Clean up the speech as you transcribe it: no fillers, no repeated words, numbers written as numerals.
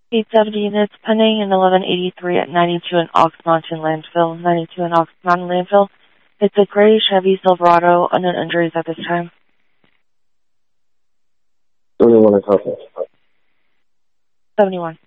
870 units pending in 1183 at 92 in Ox Mountain Landfill. 92 in Ox Mountain Landfill. It's a gray Chevy Silverado, unknown injuries at this time. 71 in contact. 71.